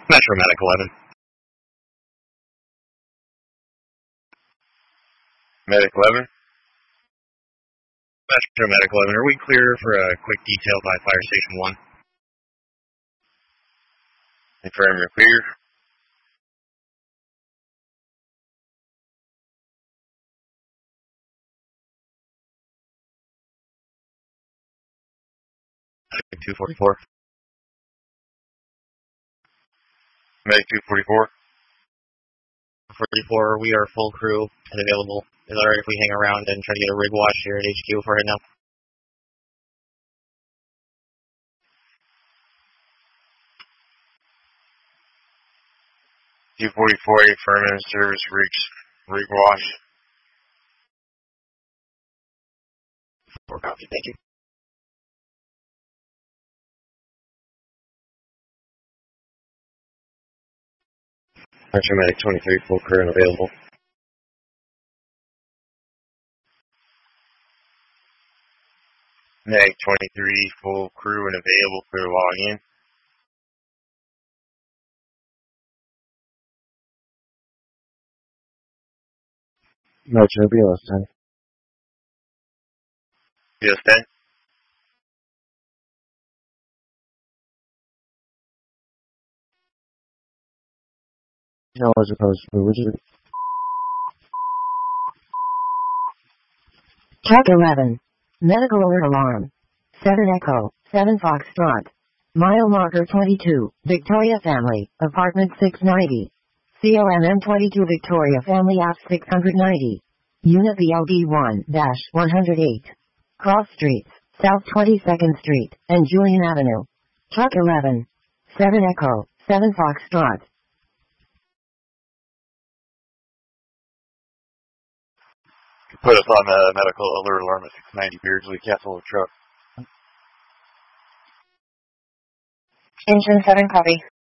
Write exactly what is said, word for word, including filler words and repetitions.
Metro Medic eleven. Medic eleven. Metro Medic eleven, are we clear for a quick detail by Fire Station one? Confirm you're clear. two forty-four. Medic two forty-four. forty-four, we are full crew and available. Is it alright if we hang around and try to get a rig watch here at H Q for right now? two forty-four, affirmative, service rigs, rig wash. four copy, thank you. Metro Medic twenty-three, full crew and available. Medic twenty-three, full crew and available, clear to log in. Metro B L S ten. B L S ten. Knowledge opposed to rigid. Truck eleven. Medical alert alarm. seven Echo, seven Foxtrot. Mile marker twenty-two, Victoria Family, apartment six ninety. C O M M twenty-two Victoria Family F six ninety. Unit B L D one one oh eight. Cross Streets, South twenty-second Street, and Julian Avenue. Truck eleven. seven Echo, seven Foxtrot. Put us on the medical alert alarm at six ninety Beardsley Castle truck. Engine seven copy.